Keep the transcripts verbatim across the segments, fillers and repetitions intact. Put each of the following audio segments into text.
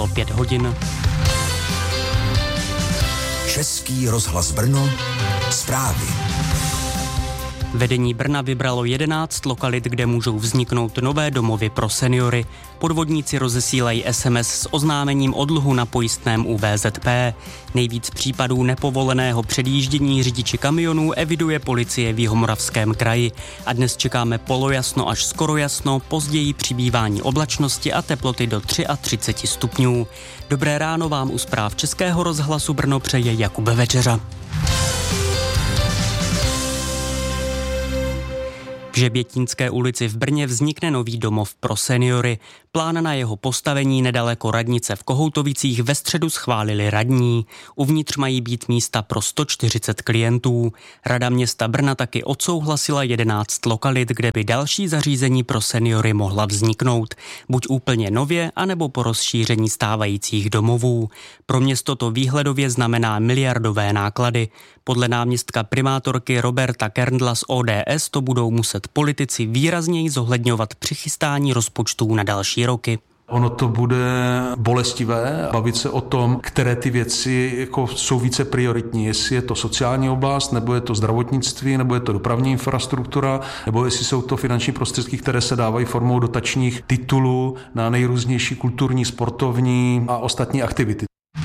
bylo pět hodin. Český rozhlas Brno, zprávy. Vedení Brna vybralo jedenáct lokalit, kde můžou vzniknout nové domovy pro seniory. Podvodníci rozesílají es em es s oznámením o dluhu na pojistném u vé zet pé. Nejvíc případů nepovoleného předjíždění řidiči kamionů eviduje policie v Jihomoravském kraji. A dnes čekáme polojasno až skoro jasno, později přibývání oblačnosti a teploty do třicet tři stupňů. Dobré ráno vám u zpráv Českého rozhlasu Brno přeje Jakub Večeřa. V Žebětínské ulici v Brně vznikne nový domov pro seniory. Plán na jeho postavení nedaleko radnice v Kohoutovicích ve středu schválili radní. Uvnitř mají být místa pro sto čtyřicet klientů. Rada města Brna taky odsouhlasila jedenáct lokalit, kde by další zařízení pro seniory mohla vzniknout. Buď úplně nově, anebo po rozšíření stávajících domovů. Pro město to výhledově znamená miliardové náklady. Podle náměstka primátorky Roberta Kerndla z ó dé es to budou muset politici výrazněji zohledňovat při chystání rozpočtů na další roky. Ono to bude bolestivé bavit se o tom, které ty věci jako jsou více prioritní. Jestli je to sociální oblast, nebo je to zdravotnictví, nebo je to dopravní infrastruktura, nebo jestli jsou to finanční prostředky, které se dávají formou dotačních titulů na nejrůznější kulturní, sportovní a ostatní aktivity.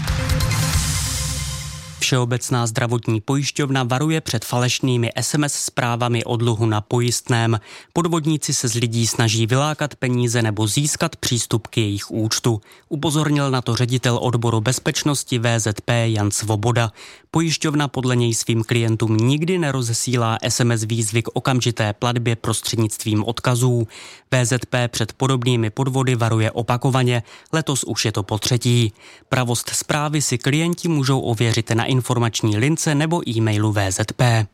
Všeobecná zdravotní pojišťovna varuje před falešnými es em es zprávami o dluhu na pojistném. Podvodníci se z lidí snaží vylákat peníze nebo získat přístup k jejich účtu. Upozornil na to ředitel odboru bezpečnosti vé zet pé Jan Svoboda. Pojišťovna podle něj svým klientům nikdy nerozesílá es em es výzvy k okamžité platbě prostřednictvím odkazů. vé zet pé před podobnými podvody varuje opakovaně, letos už je to potřetí. Pravost zprávy si klienti můžou ověřit na informační lince nebo e-mailu vé zet pé.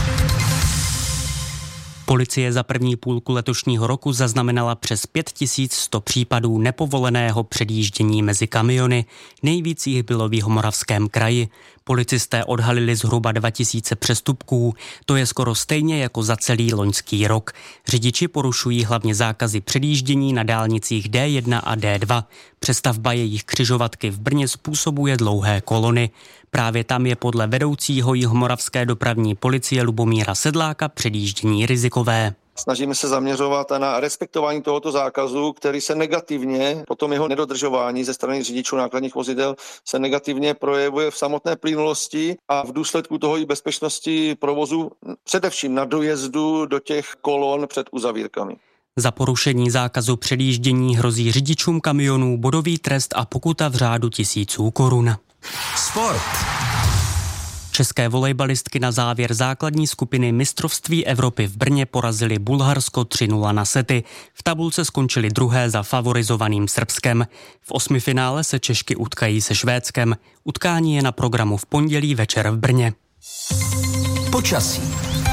Policie za první půlku letošního roku zaznamenala přes pět tisíc sto případů nepovoleného předjíždění mezi kamiony. Nejvíc jich bylo v Jihomoravském kraji. Policisté odhalili zhruba dva tisíce přestupků, to je skoro stejně jako za celý loňský rok. Řidiči porušují hlavně zákazy předjíždění na dálnicích dé jedna a dé dva. Přestavba jejich křižovatky v Brně způsobuje dlouhé kolony. Právě tam je podle vedoucího Jihomoravské dopravní policie Lubomíra Sedláka předjíždění rizikové. Snažíme se zaměřovat na respektování tohoto zákazu, který se negativně, potom jeho nedodržování ze strany řidičů nákladních vozidel se negativně projevuje v samotné plynulosti a v důsledku toho i bezpečnosti provozu, především na dojezdu do těch kolon před uzavírkami. Za porušení zákazu předjíždění hrozí řidičům kamionů bodový trest a pokuta v řádu tisíců korun. Sport. České volejbalistky na závěr základní skupiny mistrovství Evropy v Brně porazily Bulharsko tři nula na sety. V tabulce skončily druhé za favorizovaným Srbskem. V osmifinále se Češky utkají se Švédskem. Utkání je na programu v pondělí večer v Brně. Počasí.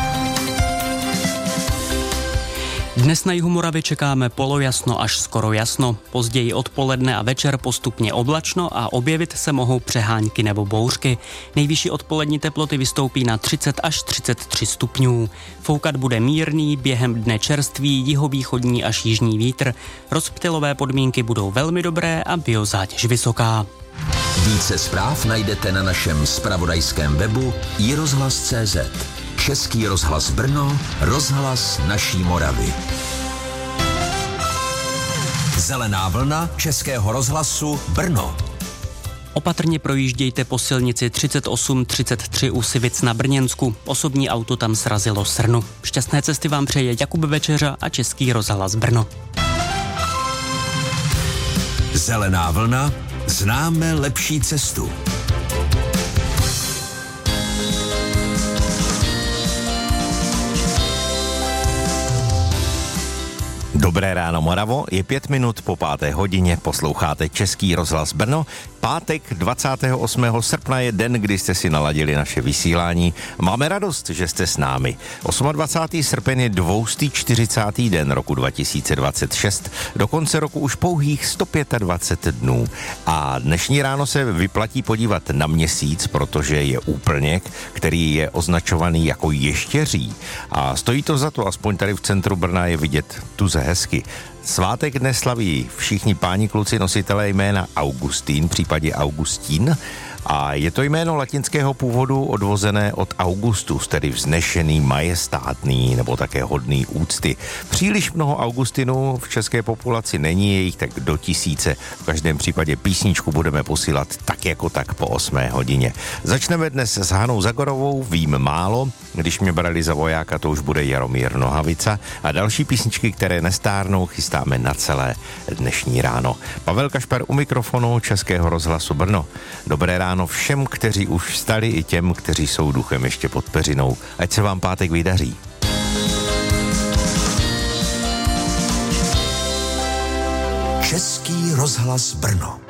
Dnes na jihu Moravy čekáme polojasno až skoro jasno. Později odpoledne a večer postupně oblačno a objevit se mohou přehánky nebo bouřky. Nejvyšší odpolední teploty vystoupí na třicet až třicet tři stupňů. Foukat bude mírný, během dne čerstvý, jihovýchodní až jižní vítr. Rozptylové podmínky budou velmi dobré a biozátěž vysoká. Více zpráv najdete na našem zpravodajském webu i rozhlas tečka cé zet. Český rozhlas Brno, rozhlas naší Moravy. Zelená vlna Českého rozhlasu Brno. Opatrně projíždějte po silnici třicet osm třicet tři u Sivic na Brněnsku. Osobní auto tam srazilo srnu. Šťastné cesty vám přeje Jakub Večeřa a Český rozhlas Brno. Zelená vlna, známe lepší cestu. Dobré ráno, Moravo, je pět minut po páté hodině, posloucháte Český rozhlas Brno. Pátek dvacátého osmého srpna je den, kdy jste si naladili naše vysílání. Máme radost, že jste s námi. dvacátého osmého srpen je dvě stě čtyřicátý den roku dva tisíce dvacet šest, do konce roku už pouhých sto dvacet pět dnů. A dnešní ráno se vyplatí podívat na měsíc, protože je úplněk, který je označovaný jako ještěří. A stojí to za to, aspoň tady v centru Brna je vidět tuze hezky. Svátek dnes slaví všichni páni kluci nositelé jména Augustín, případně Augustín. A je to jméno latinského původu odvozené od Augustus, tedy vznešený, majestátný nebo také hodný úcty. Příliš mnoho Augustinů v české populaci není, je jich tak do tisíce. V každém případě písničku budeme posílat tak jako tak po osmé hodině. Začneme dnes s Hanou Zagorovou, Vím málo, Když mě brali za vojáka, to už bude Jaromír Nohavica a další písničky, které nestárnou, chystáme na celé dnešní ráno. Pavel Kašpar u mikrofonu Českého rozhlasu Brno. Dobré ráno všem, kteří už vstali, i těm, kteří jsou duchem ještě pod peřinou. Ať se vám pátek vydaří. Český rozhlas Brno.